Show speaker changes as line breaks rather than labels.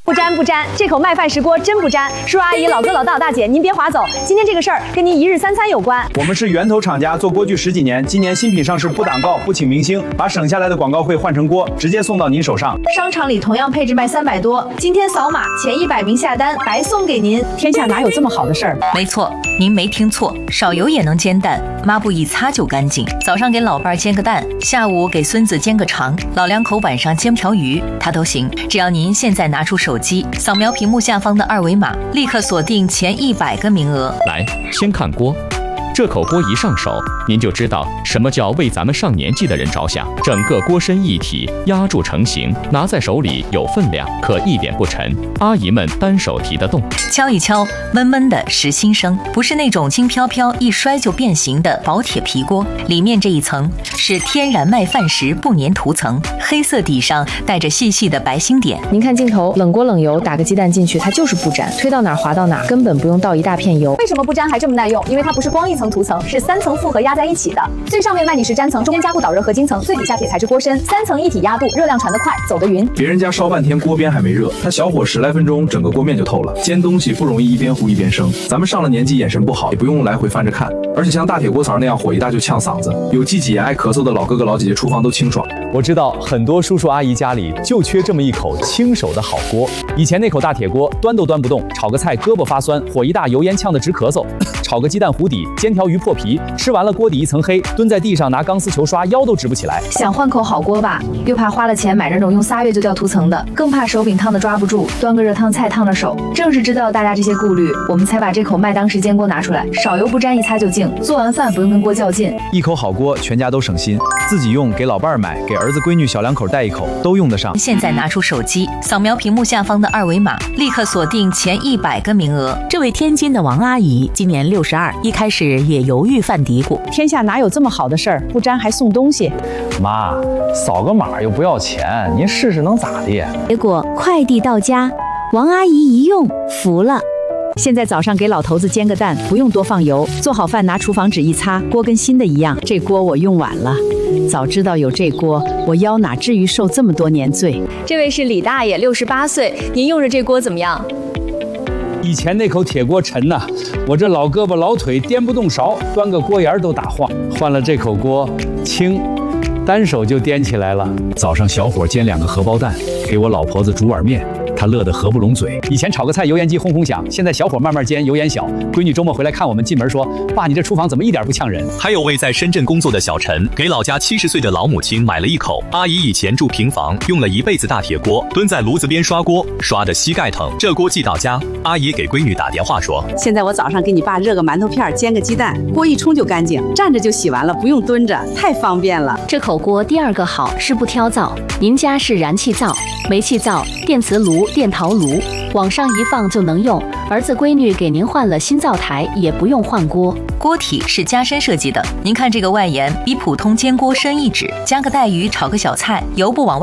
不沾不沾，这口麦饭石锅真不沾。叔叔阿姨、老哥老大大姐，您别划走，今天这个事儿跟您一日三餐有关。
我们是源头厂家，做锅具10几年，今年新品上市不挡告，不请明星，把省下来的广告费换成锅，直接送到您手上。
商场里同样配置卖300多，今天扫码前100名下单，白送给您。
天下哪有这么好的事儿？
没错，您没听错，少油也能煎蛋，抹布一擦就干净。早上给老伴儿煎个蛋，下午给孙子煎个肠，老两口晚上煎条鱼，它都行。只要您现在拿出手机，扫描屏幕下方的2维码，立刻锁定前100个名额。
来，先看锅。这口锅一上手，您就知道什么叫为咱们上年纪的人着想。整个锅身一体，压铸成型，拿在手里有分量，可一点不沉。阿姨们单手提得动。
敲一敲，闷闷的实心声，不是那种轻飘飘一摔就变形的薄铁皮锅。里面这一层是天然麦饭石不粘涂层，黑色底上带着细细的白星点。
您看镜头，冷锅冷油，打个鸡蛋进去，它就是不粘，推到哪儿滑到哪儿，根本不用倒一大片油。
为什么不粘还这么耐用？因为它不是光一层涂层，是3层复合压在一起的。最上面麦米石粘层，中间加固导热合金层，最底下铁材质锅身，3层一体压镀，热量传得快，走得匀。
别人家烧半天锅边还没热，他小火10来分钟，整个锅面就透了。煎东西不容易一边糊一边生，咱们上了年纪眼神不好，也不用来回翻着看。而且像大铁锅槽那样火一大就呛嗓子，有积挤炎爱咳嗽的老哥哥老姐姐厨房都清爽。
我知道很多叔叔阿姨家里就缺这么一口亲手的好锅。以前那口大铁锅端都端不动，炒个菜胳膊发酸，火一大油烟呛得直咳嗽，炒个鸡蛋糊底，煎条鱼破皮，吃完了锅底一层黑，蹲在地上拿钢丝球刷腰都直不起来。
想换口好锅吧，又怕花了钱买那种用3月就掉涂层的，更怕手柄烫的抓不住，端个热汤菜烫了手。正是知道大家这些顾虑，我们才把这口麦当石煎锅拿出来，少油不沾，一擦就净，做完饭不用跟锅较劲。
一口好锅，全家都省心，自己用，给老伴儿买，给儿子闺女小两口带一口，都用得上。
现在拿出手机，扫描屏幕下方的2维码，立刻锁定前100个名额。
这位天津的王阿姨今年62，一开始也犹豫犯嘀咕，
天下哪有这么好的事儿？不粘还送东西。
妈，扫个码又不要钱，您试试能咋的？
结果快递到家，王阿姨一用服了。
现在早上给老头子煎个蛋，不用多放油，做好饭拿厨房纸一擦，锅跟新的一样。这锅我用晚了，早知道有这锅，我腰哪至于受这么多年罪。
这位是李大爷，68岁，您用着这锅怎么样？
以前那口铁锅沉呐，我这老胳膊老腿颠不动勺，端个锅沿都打晃。换了这口锅，轻，单手就颠起来了。
早上小火煎2个荷包蛋，给我老婆子煮碗面，她乐得合不拢嘴。
以前炒个菜油烟机轰轰响，现在小火慢慢煎，油烟小。闺女周末回来看我们，进门说：“爸，你这厨房怎么一点不呛人？”
还有位在深圳工作的小陈，给老家70岁的老母亲买了一口。阿姨以前住平房，用了一辈子大铁锅，蹲在炉子边刷锅，刷得膝盖疼。这锅寄到家，阿姨给闺女打电话说：“
现在我早上给你爸热个馒头片，煎个鸡蛋，锅一冲就干净，站着就洗完了，不用蹲着，太方便了。”
这口锅第2个好是不挑灶，您家是燃气灶、煤气灶、电磁炉、电陶炉，往上一放就能用。儿子闺女给您换了新灶台，也不用换锅。
锅体是加深设计的，您看这个外沿比普通煎锅深1指，加个带鱼炒个小菜，油不往外